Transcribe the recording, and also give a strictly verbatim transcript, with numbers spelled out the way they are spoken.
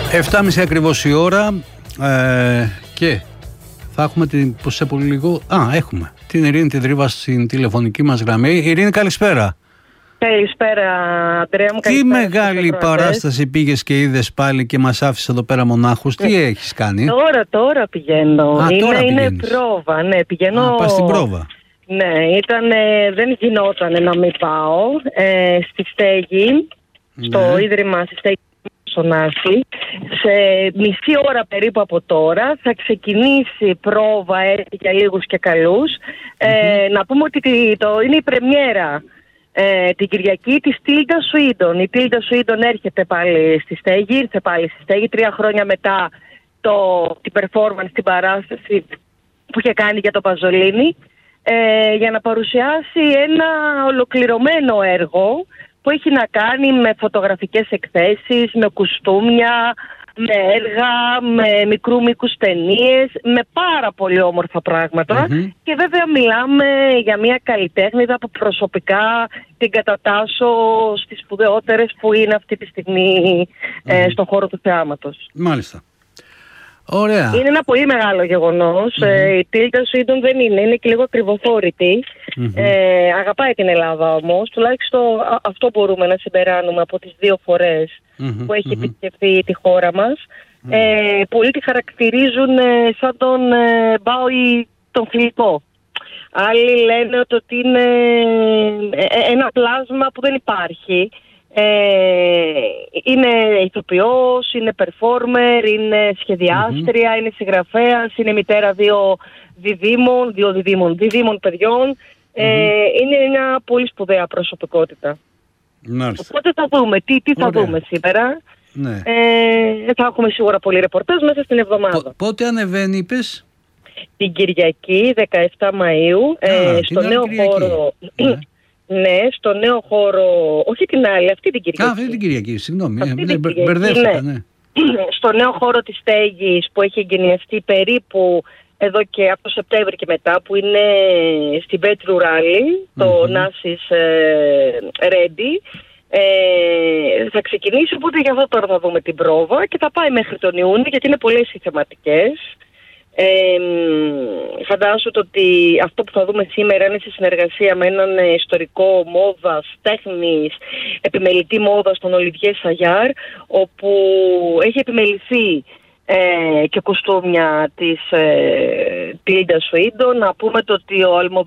εφτά και μισή ακριβώς η ώρα ε, και θα έχουμε την, σε πολύ λίγο, α, έχουμε την Ειρήνη τη Δρύβα στην τηλεφωνική μας γραμμή. Ειρήνη, καλησπέρα. Καλησπέρα, Αντρέα μου. Τι μεγάλη παράσταση πήγες και είδες πάλι και μας άφησες εδώ πέρα μονάχους. Τι ε, έχεις κάνει? Τώρα, τώρα πηγαίνω. Α, είναι, τώρα είναι πρόβα, ναι, πηγαίνω. Α, πας στην πρόβα. Ναι, ήταν, δεν γινόταν να μην πάω. Ε, στη Στέγη, ναι. στο Ίδρυμα στη Στέγη στον Άση, σε μισή ώρα περίπου από τώρα θα ξεκινήσει πρόβα ε, για λίγους και καλούς. Ε, mm-hmm. Να πούμε ότι το, είναι η πρεμιέρα ε, την Κυριακή της Τίλντα Σουίντον. Η Τίλντα Σουίντον έρχεται πάλι στη Στέγη, ήρθε πάλι στη Στέγη τρία χρόνια μετά το, την performance, την παράσταση που είχε κάνει για το Παζολίνι, ε, για να παρουσιάσει ένα ολοκληρωμένο έργο που έχει να κάνει με φωτογραφικές εκθέσεις, με κουστούμια, με έργα, με μικρού μήκους ταινίες, με πάρα πολύ όμορφα πράγματα. Mm-hmm. Και βέβαια μιλάμε για μια καλλιτέχνηδα που προσωπικά την κατατάσσω στις σπουδαιότερες που είναι αυτή τη στιγμή mm-hmm. ε, στον χώρο του θεάματος. Μάλιστα. Ωραία. Είναι ένα πολύ μεγάλο γεγονός. Mm-hmm. Ε, η Τίλντα Σουίντον δεν είναι, είναι και λίγο ακριβοφόρητη. Mm-hmm. Ε, αγαπάει την Ελλάδα όμως. Τουλάχιστον αυτό μπορούμε να συμπεράνουμε από τις δύο φορές mm-hmm. που έχει mm-hmm. επισκεφθεί τη χώρα μας. Mm-hmm. Ε, πολλοί τη χαρακτηρίζουν ε, σαν τον ε, Μπάουι τον Φιλιππό. Άλλοι λένε ότι είναι ε, ένα πλάσμα που δεν υπάρχει. Ε, είναι ηθοποιός, είναι performer, είναι σχεδιάστρια, mm-hmm. είναι συγγραφέας, είναι μητέρα δύο διδήμων, δύο διδήμων, διδήμων παιδιών. Mm-hmm. Ε, είναι μια πολύ σπουδαία προσωπικότητα. Μάλιστα. Οπότε θα δούμε, τι, τι θα Ωραία. δούμε σήμερα. Ναι. Ε, θα έχουμε σίγουρα πολύ ρεπορτάζ μέσα στην εβδομάδα. Π- πότε ανεβαίνει, είπες? Την Κυριακή, δεκαεφτά Μαΐου, Α, ε, στο νέο Κυριακή. χώρο... Ναι. Ναι, στο νέο χώρο, όχι την άλλη, αυτή την Κυριακή. Α, αυτή την Κυριακή, συγγνώμη, αυτή ναι, μπερ, μπερδεύτηκα, ναι. ναι. Στο νέο χώρο της Στέγης που έχει εγκαινιαστεί περίπου εδώ και από το Σεπτέμβρη και μετά, που είναι στην Πέτρου Ράλι, mm-hmm. το Νάσις ε, Ρέντι. Ε, θα ξεκινήσει, οπότε για αυτό τώρα θα δούμε την πρόβα και θα πάει μέχρι τον Ιούνιο, γιατί είναι πολλές οι θεματικές. Ε, φαντάζομαι ότι αυτό που θα δούμε σήμερα είναι σε συνεργασία με έναν ιστορικό μόδας, τέχνης, επιμελητή μόδας, τον Ολιβιέ Σαγιάρ, όπου έχει επιμεληθεί ε, και κοστούμια της ε, Τίλντα Σουίντον. Να πούμε το ότι ο Αλμοδόβαρ